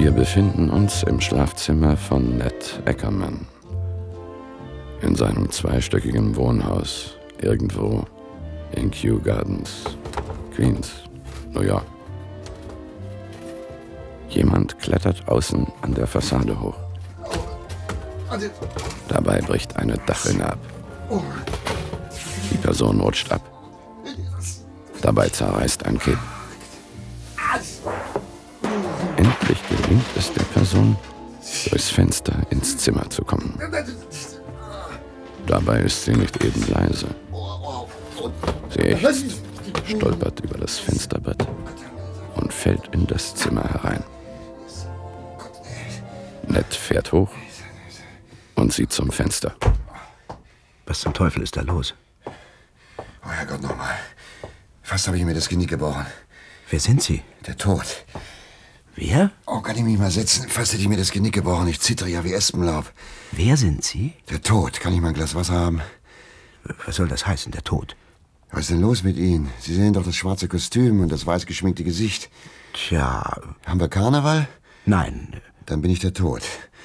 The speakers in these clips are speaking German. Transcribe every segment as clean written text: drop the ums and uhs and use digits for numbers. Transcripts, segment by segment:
Wir befinden uns im Schlafzimmer von Ned Ackerman. In seinem zweistöckigen Wohnhaus irgendwo in Kew Gardens, Queens, New York. Jemand klettert außen an der Fassade hoch. Dabei bricht eine Dachrinne ab. Die Person rutscht ab. Dabei zerreißt ein Kipp. Endlich gelingt es der Person, durchs Fenster ins Zimmer zu kommen. Dabei ist sie nicht eben leise. Sie ächzt, stolpert über das Fensterbrett und fällt in das Zimmer herein. Ned fährt hoch und sieht zum Fenster. Was zum Teufel ist da los? Oh Herrgott, nochmal. Fast habe ich mir das Genick gebrochen. Wer sind Sie? Der Tod. Wer? Oh, kann ich mich mal setzen? Fast hätte ich mir das Genick gebrochen. Ich zittere ja wie Espenlaub. Wer sind Sie? Der Tod. Kann ich mal ein Glas Wasser haben? Was soll das heißen, der Tod? Was ist denn los mit Ihnen? Sie sehen doch das schwarze Kostüm und das weiß geschminkte Gesicht. Tja... Haben wir Karneval? Nein. Dann bin ich der Tod.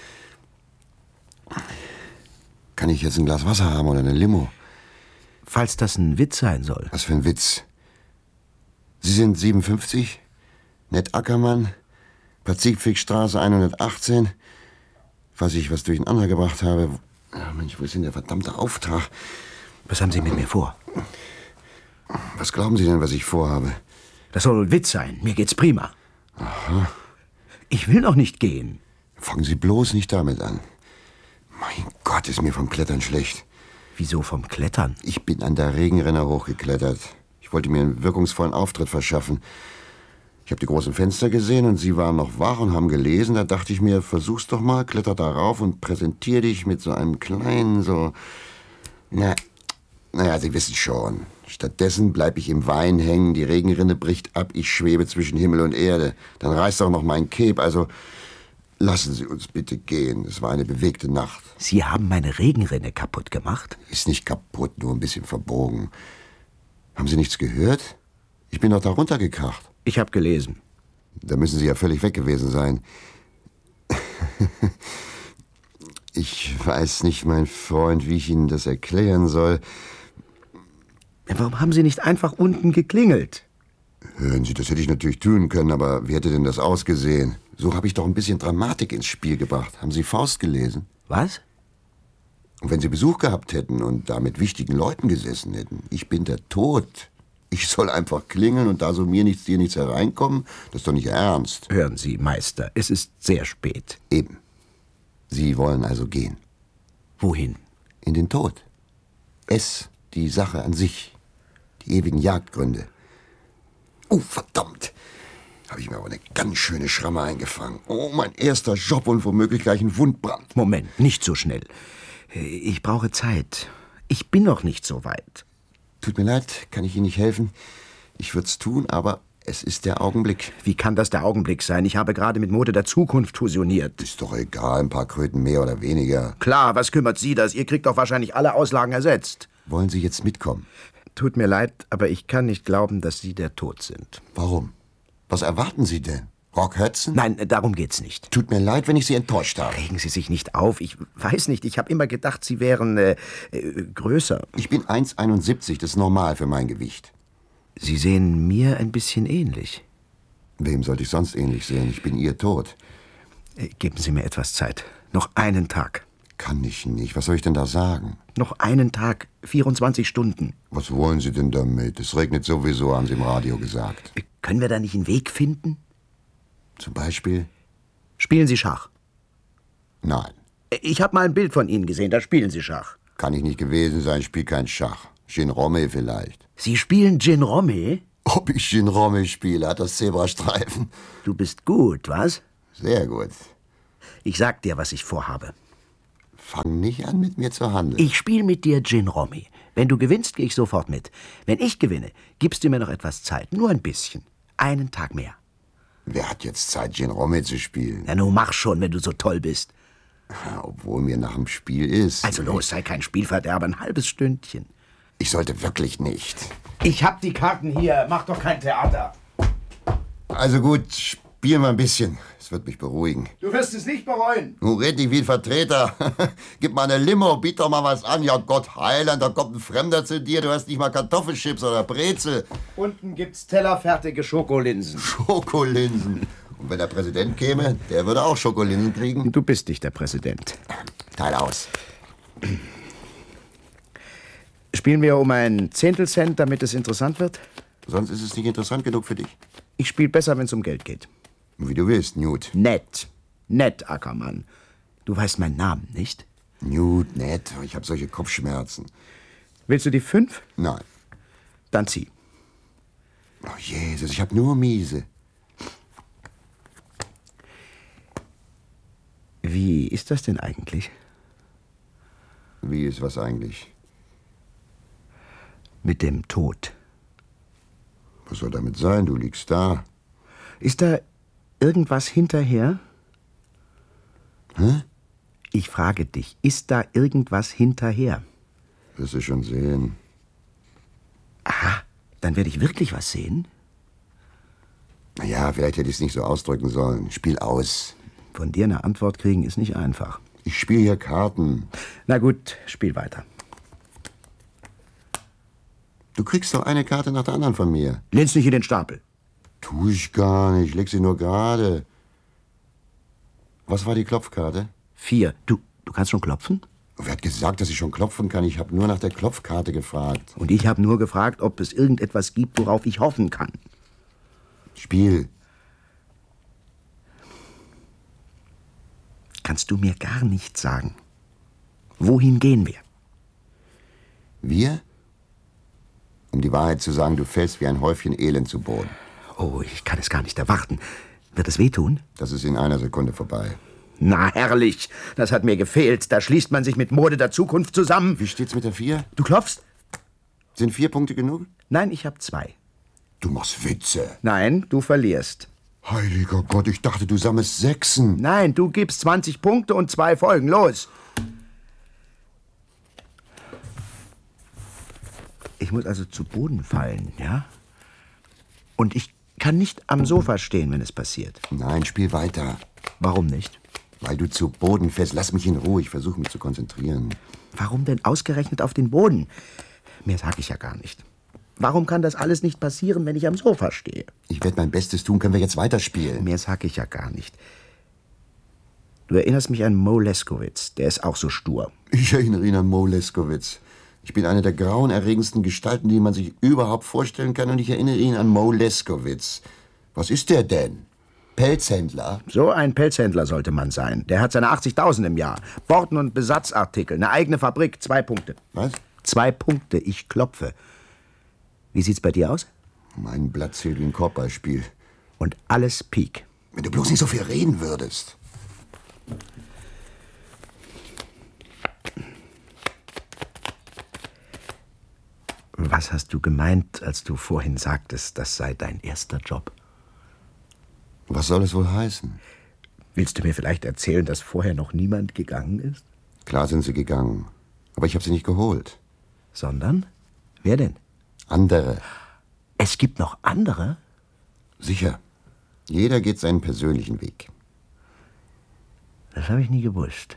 Kann ich jetzt ein Glas Wasser haben oder eine Limo? Falls das ein Witz sein soll. Was für ein Witz? Sie sind 57? Ned Ackerman? Pazifikstraße 118? Weiß ich, was durcheinander gebracht habe. Ach Mensch, wo ist denn der verdammte Auftrag? Was haben Sie mit mir vor? Was glauben Sie denn, was ich vorhabe? Das soll ein Witz sein. Mir geht's prima. Aha. Ich will noch nicht gehen. Fangen Sie bloß nicht damit an. Mein Gott, ist mir vom Klettern schlecht. Wieso vom Klettern? Ich bin an der Regenrinne hochgeklettert. Ich wollte mir einen wirkungsvollen Auftritt verschaffen. Ich habe die großen Fenster gesehen und Sie waren noch wach und haben gelesen. Da dachte ich mir, versuch's doch mal, kletter da rauf und präsentier dich mit so einem kleinen, so... Naja, Sie wissen schon. Stattdessen bleibe ich im Wein hängen, die Regenrinne bricht ab, ich schwebe zwischen Himmel und Erde. Dann reißt auch noch mein Cape, also... Lassen Sie uns bitte gehen. Es war eine bewegte Nacht. Sie haben meine Regenrinne kaputt gemacht? Ist nicht kaputt, nur ein bisschen verbogen. Haben Sie nichts gehört? Ich bin doch da runtergekracht. Ich habe gelesen. Da müssen Sie ja völlig weg gewesen sein. Ich weiß nicht, mein Freund, wie ich Ihnen das erklären soll. Warum haben Sie nicht einfach unten geklingelt? Hören Sie, das hätte ich natürlich tun können, aber wie hätte denn das ausgesehen? So habe ich doch ein bisschen Dramatik ins Spiel gebracht. Haben Sie Faust gelesen? Was? Und wenn Sie Besuch gehabt hätten und da mit wichtigen Leuten gesessen hätten, ich bin der Tod. Ich soll einfach klingeln und da so mir nichts, dir nichts hereinkommen, das ist doch nicht ernst. Hören Sie, Meister, es ist sehr spät. Eben. Sie wollen also gehen. Wohin? In den Tod. Die Sache an sich. Die ewigen Jagdgründe. Oh, verdammt. Habe ich mir aber eine ganz schöne Schramme eingefangen. Oh, mein erster Job und womöglich gleich ein Wundbrand. Moment, nicht so schnell. Ich brauche Zeit. Ich bin noch nicht so weit. Tut mir leid, kann ich Ihnen nicht helfen? Ich würde es tun, aber es ist der Augenblick. Wie kann das der Augenblick sein? Ich habe gerade mit Mode der Zukunft fusioniert. Ist doch egal, ein paar Kröten mehr oder weniger. Klar, was kümmert Sie das? Ihr kriegt doch wahrscheinlich alle Auslagen ersetzt. Wollen Sie jetzt mitkommen? Tut mir leid, aber ich kann nicht glauben, dass Sie der Tod sind. Warum? Was erwarten Sie denn? Rock Hudson? Nein, darum geht's nicht. Tut mir leid, wenn ich Sie enttäuscht habe. Regen Sie sich nicht auf. Ich weiß nicht, ich habe immer gedacht, Sie wären größer. Ich bin 1,71, das ist normal für mein Gewicht. Sie sehen mir ein bisschen ähnlich. Wem sollte ich sonst ähnlich sehen? Ich bin Ihr Tod. Geben Sie mir etwas Zeit. Noch einen Tag. Kann ich nicht. Was soll ich denn da sagen? Noch einen Tag, 24 Stunden. Was wollen Sie denn damit? Es regnet sowieso, haben Sie im Radio gesagt. Können wir da nicht einen Weg finden? Zum Beispiel? Spielen Sie Schach? Nein. Ich habe mal ein Bild von Ihnen gesehen, da spielen Sie Schach. Kann ich nicht gewesen sein, ich spiele kein Schach. Gin Romme vielleicht. Sie spielen Gin Romme? Ob ich Gin Romme spiele, hat das Zebrastreifen. Du bist gut, was? Sehr gut. Ich sag dir, was ich vorhabe. Fang nicht an, mit mir zu handeln. Ich spiele mit dir Gin Romme. Wenn du gewinnst, gehe ich sofort mit. Wenn ich gewinne, gibst du mir noch etwas Zeit. Nur ein bisschen. Einen Tag mehr. Wer hat jetzt Zeit, Gin Romme zu spielen? Na, nun mach schon, wenn du so toll bist. Obwohl mir nach dem Spiel ist. Also los, sei kein Spielverderber, ein halbes Stündchen. Ich sollte wirklich nicht. Ich hab die Karten hier, mach doch kein Theater. Also gut, spielen wir ein bisschen. Es Das wird mich beruhigen. Du wirst es nicht bereuen. Nun red nicht wie ein Vertreter. Gib mal eine Limo, biet doch mal was an. Ja Gott, Heiland, da kommt ein Fremder zu dir. Du hast nicht mal Kartoffelchips oder Brezel. Unten gibt's tellerfertige Schokolinsen. Schokolinsen. Und wenn der Präsident käme, der würde auch Schokolinsen kriegen. Du bist nicht der Präsident. Teil aus. Spielen wir um einen Zehntelcent, damit es interessant wird? Sonst ist es nicht interessant genug für dich. Ich spiele besser, wenn es um Geld geht. Wie du willst, Newt. Nett. Nett, Ackermann. Du weißt meinen Namen, nicht? Newt, nett. Ich habe solche Kopfschmerzen. Willst du die 5? Nein. Dann zieh. Oh Jesus, ich habe nur miese. Wie ist das denn eigentlich? Wie ist was eigentlich? Mit dem Tod. Was soll damit sein? Du liegst da. Ist da irgendwas hinterher? Hä? Ich frage dich, ist da irgendwas hinterher? Wirst du schon sehen. Aha, dann werde ich wirklich was sehen? Na ja, vielleicht hätte ich es nicht so ausdrücken sollen. Spiel aus. Von dir eine Antwort kriegen ist nicht einfach. Ich spiele hier Karten. Na gut, spiel weiter. Du kriegst doch eine Karte nach der anderen von mir. Lehn's nicht in den Stapel. Tu ich gar nicht. Ich leg sie nur gerade. Was war die Klopfkarte? 4. Du kannst schon klopfen? Wer hat gesagt, dass ich schon klopfen kann? Ich habe nur nach der Klopfkarte gefragt. Und ich habe nur gefragt, ob es irgendetwas gibt, worauf ich hoffen kann. Spiel. Kannst du mir gar nichts sagen? Wohin gehen wir? Wir? Um die Wahrheit zu sagen, du fällst wie ein Häufchen Elend zu Boden. Oh, ich kann es gar nicht erwarten. Wird es wehtun? Das ist in einer Sekunde vorbei. Na, herrlich. Das hat mir gefehlt. Da schließt man sich mit Mode der Zukunft zusammen. Wie steht's mit der 4? Du klopfst? Sind 4 Punkte genug? Nein, ich habe 2. Du machst Witze. Nein, du verlierst. Heiliger Gott, ich dachte, du sammelst Sechsen. Nein, du gibst 20 Punkte und 2 Folgen. Los! Ich muss also zu Boden fallen, ja? Und ich kann nicht am Sofa stehen, wenn es passiert. Nein, spiel weiter. Warum nicht? Weil du zu Boden fällst. Lass mich in Ruhe. Ich versuche mich zu konzentrieren. Warum denn ausgerechnet auf den Boden? Mehr sag ich ja gar nicht. Warum kann das alles nicht passieren, wenn ich am Sofa stehe? Ich werde mein Bestes tun. Können wir jetzt weiterspielen? Mehr sag ich ja gar nicht. Du erinnerst mich an Mo Leskowitz. Der ist auch so stur. Ich erinnere ihn an Mo Leskowitz. Ich bin eine der grauenerregendsten Gestalten, die man sich überhaupt vorstellen kann. Und ich erinnere ihn an Mo Leskowitz. Was ist der denn? Pelzhändler? So ein Pelzhändler sollte man sein. Der hat seine 80.000 im Jahr. Borten- und Besatzartikel, eine eigene Fabrik, 2 Punkte. Was? 2 Punkte, ich klopfe. Wie sieht's bei dir aus? Mein Blatt zählt wie ein Korbballspiel. Und alles Pik. Wenn du bloß nicht so viel reden würdest. Was hast du gemeint, als du vorhin sagtest, das sei dein erster Job? Was soll es wohl heißen? Willst du mir vielleicht erzählen, dass vorher noch niemand gegangen ist? Klar sind sie gegangen. Aber ich habe sie nicht geholt. Sondern? Wer denn? Andere. Es gibt noch andere? Sicher. Jeder geht seinen persönlichen Weg. Das habe ich nie gewusst.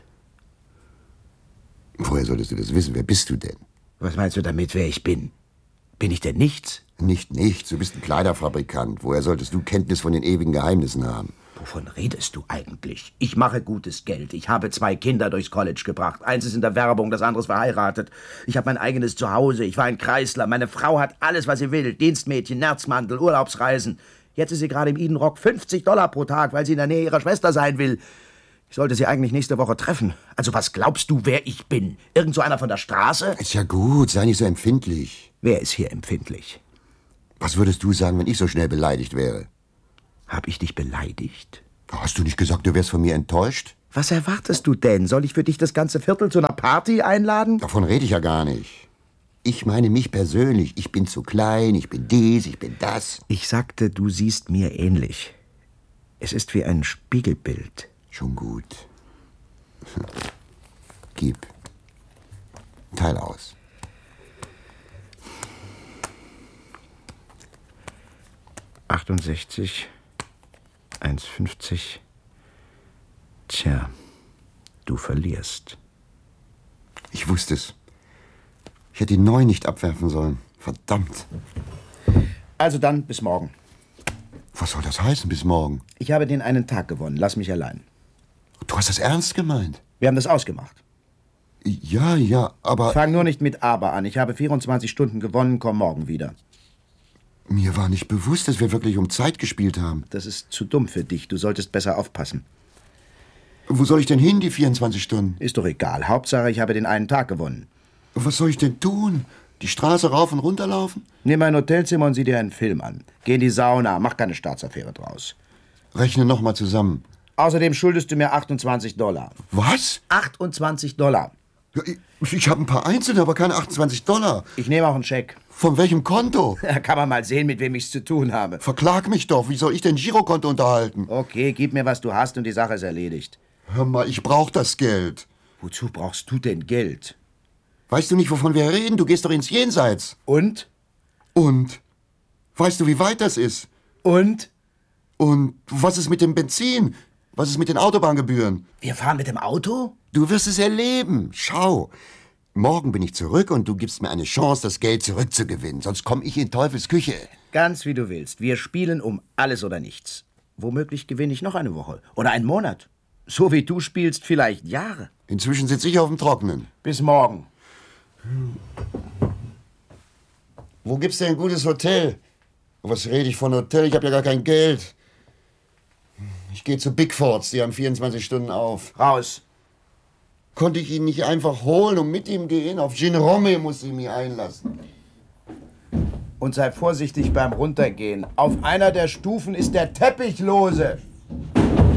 Woher solltest du das wissen? Wer bist du denn? Was meinst du damit, wer ich bin? Bin ich denn nichts? Nicht nichts. Du bist ein Kleiderfabrikant. Woher solltest du Kenntnis von den ewigen Geheimnissen haben? Wovon redest du eigentlich? Ich mache gutes Geld. Ich habe 2 Kinder durchs College gebracht. Eins ist in der Werbung, das andere ist verheiratet. Ich habe mein eigenes Zuhause. Ich war ein Kreisler. Meine Frau hat alles, was sie will. Dienstmädchen, Nerzmantel, Urlaubsreisen. Jetzt ist sie gerade im Eden Rock. $50 pro Tag, weil sie in der Nähe ihrer Schwester sein will. Ich sollte sie eigentlich nächste Woche treffen. Also was glaubst du, wer ich bin? Irgend so einer von der Straße? Ist ja gut. Sei nicht so empfindlich. Wer ist hier empfindlich? Was würdest du sagen, wenn ich so schnell beleidigt wäre? Hab ich dich beleidigt? Hast du nicht gesagt, du wärst von mir enttäuscht? Was erwartest du denn? Soll ich für dich das ganze Viertel zu einer Party einladen? Davon rede ich ja gar nicht. Ich meine mich persönlich. Ich bin zu klein, ich bin dies, ich bin das. Ich sagte, du siehst mir ähnlich. Es ist wie ein Spiegelbild. Schon gut. Gib. Teil aus. $68, 1,50, Tja, du verlierst. Ich wusste es. Ich hätte ihn neu nicht abwerfen sollen. Verdammt. Also dann, bis morgen. Was soll das heißen, bis morgen? Ich habe den einen Tag gewonnen. Lass mich allein. Du hast das ernst gemeint? Wir haben das ausgemacht. Ja, aber... Fang nur nicht mit Aber an. Ich habe 24 Stunden gewonnen, komm morgen wieder. Mir war nicht bewusst, dass wir wirklich um Zeit gespielt haben. Das ist zu dumm für dich. Du solltest besser aufpassen. Wo soll ich denn hin, die 24 Stunden? Ist doch egal. Hauptsache, ich habe den einen Tag gewonnen. Was soll ich denn tun? Die Straße rauf und runter laufen? Nimm ein Hotelzimmer und sieh dir einen Film an. Geh in die Sauna, mach keine Staatsaffäre draus. Rechne noch mal zusammen. Außerdem schuldest du mir $28. Was? $28. Ja, ich habe ein paar Einzelne, aber keine $28. Ich nehme auch einen Scheck. Von welchem Konto? Da kann man mal sehen, mit wem ich's zu tun habe. Verklag mich doch. Wie soll ich denn Girokonto unterhalten? Okay, gib mir, was du hast und die Sache ist erledigt. Hör mal, ich brauch das Geld. Wozu brauchst du denn Geld? Weißt du nicht, wovon wir reden? Du gehst doch ins Jenseits. Und? Und? Weißt du, wie weit das ist? Und? Und was ist mit dem Benzin? Was ist mit den Autobahngebühren? Wir fahren mit dem Auto? Du wirst es erleben. Schau. Morgen bin ich zurück und du gibst mir eine Chance, das Geld zurückzugewinnen. Sonst komme ich in Teufels Küche. Ganz wie du willst. Wir spielen um alles oder nichts. Womöglich gewinne ich noch eine Woche. Oder einen Monat. So wie du spielst, vielleicht Jahre. Inzwischen sitze ich auf dem Trockenen. Bis morgen. Wo gibt's denn ein gutes Hotel? Was rede ich von Hotel? Ich habe ja gar kein Geld. Ich gehe zu Bigfords, die haben 24 Stunden auf. Raus. Konnte ich ihn nicht einfach holen und mit ihm gehen? Auf Gin Romme muss ich mich einlassen. Und sei vorsichtig beim Runtergehen. Auf einer der Stufen ist der Teppich lose.